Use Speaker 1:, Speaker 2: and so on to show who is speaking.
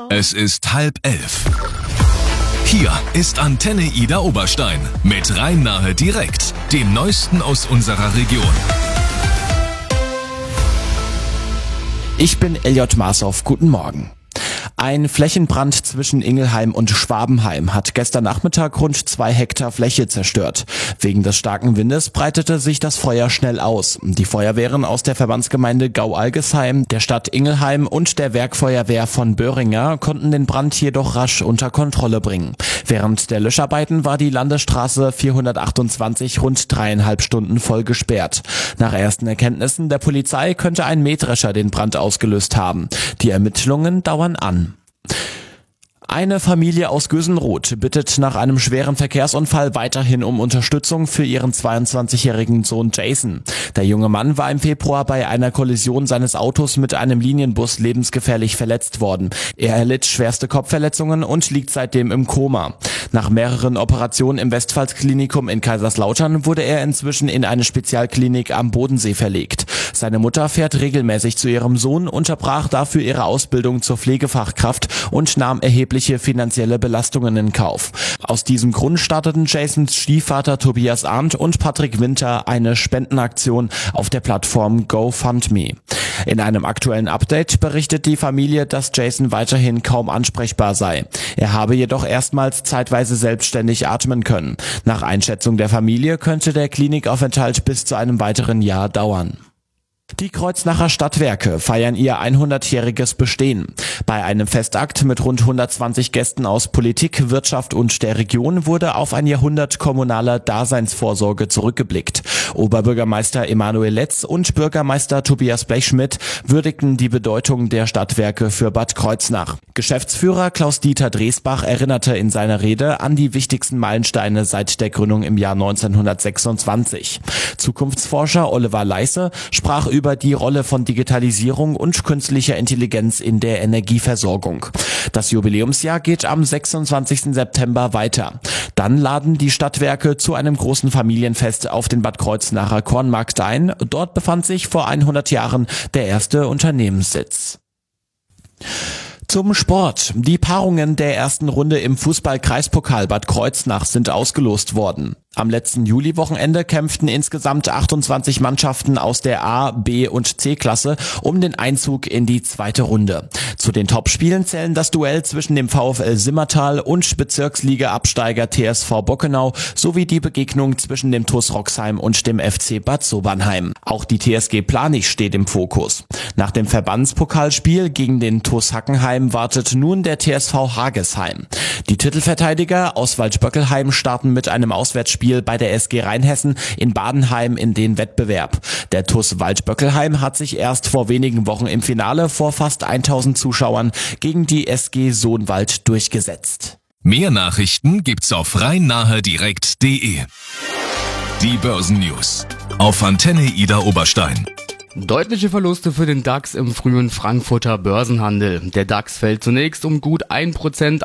Speaker 1: Es ist 10:30. Hier ist Antenne Ida Oberstein mit Rhein-Nahe direkt, dem Neuesten aus unserer Region.
Speaker 2: Ich bin Elliot Marshoff, guten Morgen. Ein Flächenbrand zwischen Ingelheim und Schwabenheim hat gestern Nachmittag rund 2 Hektar Fläche zerstört. Wegen des starken Windes breitete sich das Feuer schnell aus. Die Feuerwehren aus der Verbandsgemeinde Gau-Algesheim, der Stadt Ingelheim und der Werkfeuerwehr von Böhringer konnten den Brand jedoch rasch unter Kontrolle bringen. Während der Löscharbeiten war die Landesstraße 428 rund 3,5 Stunden voll gesperrt. Nach ersten Erkenntnissen der Polizei könnte ein Mähdrescher den Brand ausgelöst haben. Die Ermittlungen dauern an. Eine Familie aus Gösenroth bittet nach einem schweren Verkehrsunfall weiterhin um Unterstützung für ihren 22-jährigen Sohn Jason. Der junge Mann war im Februar bei einer Kollision seines Autos mit einem Linienbus lebensgefährlich verletzt worden. Er erlitt schwerste Kopfverletzungen und liegt seitdem im Koma. Nach mehreren Operationen im Westpfalz-Klinikum in Kaiserslautern wurde er inzwischen in eine Spezialklinik am Bodensee verlegt. Seine Mutter fährt regelmäßig zu ihrem Sohn, unterbrach dafür ihre Ausbildung zur Pflegefachkraft und nahm erhebliche finanzielle Belastungen in Kauf. Aus diesem Grund starteten Jasons Stiefvater Tobias Arndt und Patrick Winter eine Spendenaktion auf der Plattform GoFundMe. In einem aktuellen Update berichtet die Familie, dass Jason weiterhin kaum ansprechbar sei. Er habe jedoch erstmals zeitweise selbstständig atmen können. Nach Einschätzung der Familie könnte der Klinikaufenthalt bis zu einem weiteren Jahr dauern. Die Kreuznacher Stadtwerke feiern ihr 100-jähriges Bestehen. Bei einem Festakt mit rund 120 Gästen aus Politik, Wirtschaft und der Region wurde auf ein Jahrhundert kommunaler Daseinsvorsorge zurückgeblickt. Oberbürgermeister Emanuel Letz und Bürgermeister Tobias Blechschmidt würdigten die Bedeutung der Stadtwerke für Bad Kreuznach. Geschäftsführer Klaus-Dieter Dresbach erinnerte in seiner Rede an die wichtigsten Meilensteine seit der Gründung im Jahr 1926. Zukunftsforscher Oliver Leisse sprach über die Rolle von Digitalisierung und künstlicher Intelligenz in der Energieversorgung. Das Jubiläumsjahr geht am 26. September weiter. Dann laden die Stadtwerke zu einem großen Familienfest auf den Bad Kreuznacher Kornmarkt ein. Dort befand sich vor 100 Jahren der erste Unternehmenssitz. Zum Sport. Die Paarungen der ersten Runde im Fußball-Kreispokal Bad Kreuznach sind ausgelost worden. Am letzten Juliwochenende kämpften insgesamt 28 Mannschaften aus der A-, B- und C-Klasse um den Einzug in die zweite Runde. Zu den Topspielen zählen das Duell zwischen dem VfL Simmertal und Bezirksliga-Absteiger TSV Bockenau sowie die Begegnung zwischen dem TuS Roxheim und dem FC Bad Sobernheim. Auch die TSG Planich steht im Fokus. Nach dem Verbandspokalspiel gegen den TuS Hackenheim wartet nun der TSV Hagesheim. Die Titelverteidiger aus Waldböckelheim starten mit einem Auswärtsspiel bei der SG Rheinhessen in Badenheim in den Wettbewerb. Der TuS Waldböckelheim hat sich erst vor wenigen Wochen im Finale vor fast 1000 Zuschauern gegen die SG Sohnwald durchgesetzt.
Speaker 1: Mehr Nachrichten gibt's auf rhein-nahe-direkt.de. Die Börsennews auf Antenne Ida Oberstein.
Speaker 3: Deutliche Verluste für den DAX im frühen Frankfurter Börsenhandel. Der DAX fällt zunächst um gut 1%